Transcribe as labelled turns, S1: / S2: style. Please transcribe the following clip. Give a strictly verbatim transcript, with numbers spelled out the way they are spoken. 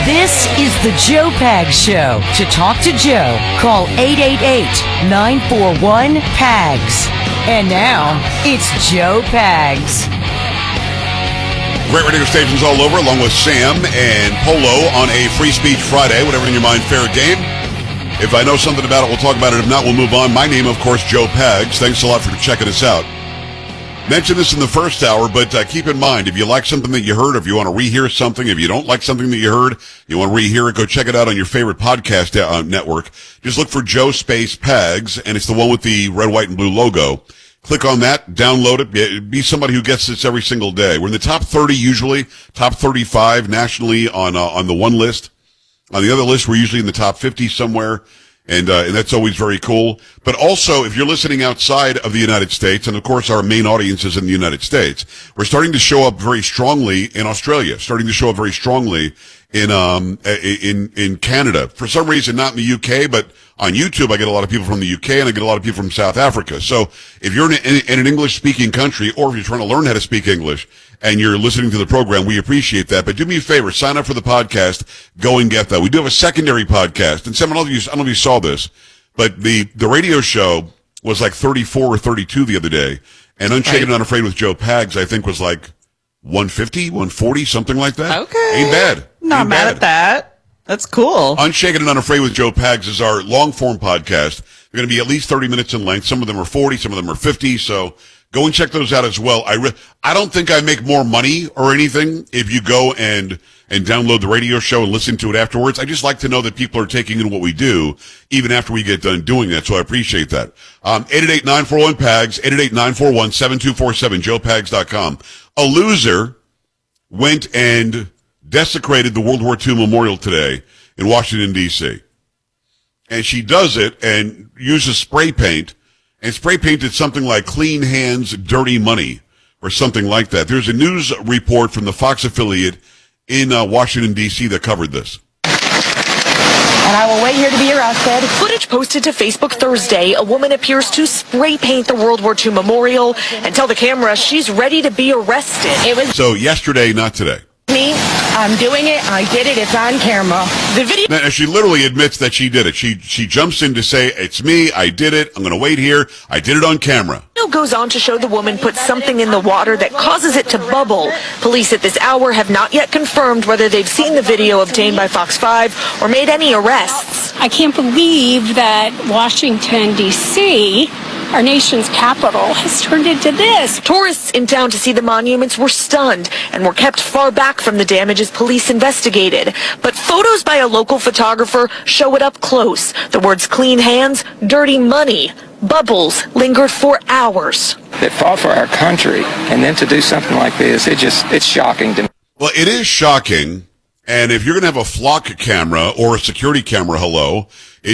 S1: This is the Joe Pags Show. To talk to Joe, call eight eight eight, nine four one, P A G S. And now, it's Joe Pags.
S2: Great radio stations all over, along with Sam and Polo on a Free Speech Friday. Whatever in your mind, fair game. If I know something about it, we'll talk about it. If not, we'll move on. My name, of course, Joe Pags. Thanks a lot for checking us out. Mentioned this in the first hour, but uh, keep in mind, if you like something that you heard, if you want to rehear something, if you don't like something that you heard, you want to rehear it, go check it out on your favorite podcast uh, network. Just look for Joe Space Pags, and it's the one with the red, white, and blue logo. Click on that, download it, be somebody who gets this every single day. We're in the top thirty usually, top thirty-five nationally on uh, on the one list. On the other list, we're usually in the top fifty somewhere. And, uh, and that's always very cool. But also, if you're listening outside of the United States, and of course our main audience is in the United States, we're starting to show up very strongly in Australia, starting to show up very strongly in, um, in, in Canada. For some reason, not in the U K, but on YouTube, I get a lot of people from the U K and I get a lot of people from South Africa. So if you're in, in, in an English-speaking country, or if you're trying to learn how to speak English, and you're listening to the program, we appreciate that. But do me a favor, sign up for the podcast, go and get that. We do have a secondary podcast, and some, I don't know if you, I don't know if you saw this, but the, the radio show was like thirty-four or thirty-two the other day, and Unshaken and Unafraid with Joe Pags, I think, was like one fifty, one forty, something like that.
S3: Okay.
S2: Ain't bad.
S3: Not
S2: Ain't
S3: mad
S2: bad.
S3: at that. That's cool.
S2: Unshaken and Unafraid with Joe Pags is our long-form podcast. They're going to be at least thirty minutes in length. Some of them are forty, some of them are fifty, so go and check those out as well. I re- I don't think I make more money or anything if you go and and download the radio show and listen to it afterwards. I just like to know that people are taking in what we do, even after we get done doing that, so I appreciate that. Um, eight eight eight, nine four one, P A G S, eight eight eight, nine four one, seven two four seven, joe pags dot com. A loser went and desecrated the World War Two Memorial today in Washington, D C And she does it and uses spray paint, and spray painted something like "Clean Hands, Dirty Money" or something like that. There's a news report from the Fox affiliate in uh, Washington, D C that covered this.
S4: And I will wait here to be arrested.
S5: Footage posted to Facebook Thursday, a woman appears to spray paint the World War Two Memorial and tell the camera she's ready to be arrested.
S4: It was
S2: So yesterday, not today.
S4: me. I'm doing it. I did it. It's on camera.
S5: The video
S2: Now, she literally admits that she did it. She she jumps in to say, "It's me. I did it. I'm going to wait here. I did it on camera."
S5: goes on to show the woman put something in the water that causes it to bubble. Police at this hour have not yet confirmed whether they've seen the video obtained by Fox five or made any arrests.
S6: I can't believe that Washington, D C, our nation's capital, has turned into this.
S5: Tourists in town to see the monuments were stunned and were kept far back from the damage as police investigated. But photos by a local photographer show it up close. The words "clean hands, dirty money." Bubbles lingered for hours.
S7: That fought for our country, and then to do something like this, it just, it's shocking to me.
S2: Well, it is shocking. And if you're going to have a flock camera or a security camera, hello,